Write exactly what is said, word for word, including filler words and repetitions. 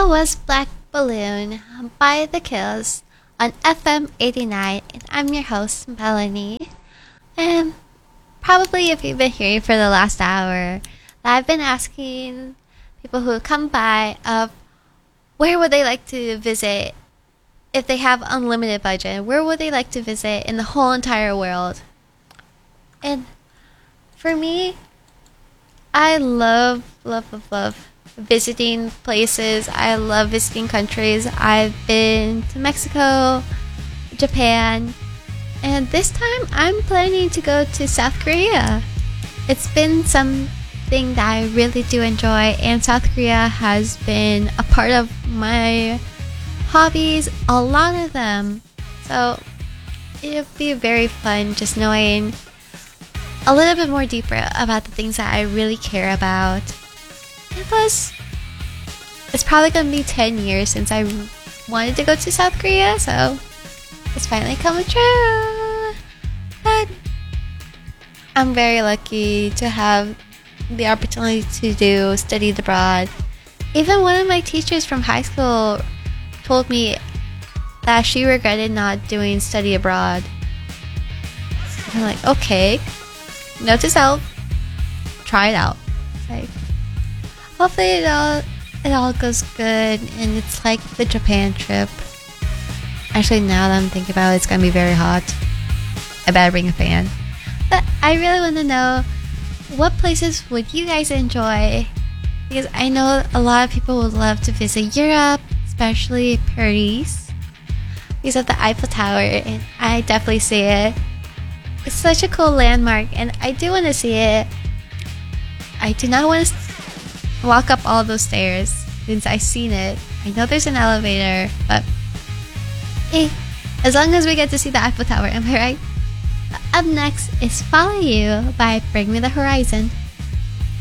That was Black Balloon by The Kills on F M eighty-nine, and I'm your host, Melanie. And probably if you've been hearing for the last hour, I've been asking people who come by of where would they like to visit if they have unlimited budget. Where would they like to visit in the whole entire world? And for me, I love, love, love, love visiting places. I love visiting countries. I've been to Mexico, Japan, and this time I'm planning to go to South Korea. It's been something that I really do enjoy, and South Korea has been a part of my hobbies, a lot of them. So it'll be very fun just knowing a little bit more deeper about the things that I really care about. And plus, it's probably going to be ten years since I wanted to go to South Korea, so it's finally coming true. But I'm very lucky to have the opportunity to do study abroad. Even one of my teachers from high school told me that she regretted not doing study abroad. I'm like, okay, note to self, try it out. Like, hopefully it all it all goes good, and it's like the Japan trip. Actually, now that I'm thinking about it, it's gonna be very hot. I better bring a fan. But I really want to know, what places would you guys enjoy? Because I know a lot of people would love to visit Europe, especially Paris, because of the Eiffel Tower, and I definitely see it. It's such a cool landmark, and I do want to see it. I do not want to walk up all those stairs since I've seen it. I know there's an elevator, but hey, as long as we get to see the Eiffel Tower, am I right? Up next is Follow You by Bring Me the Horizon.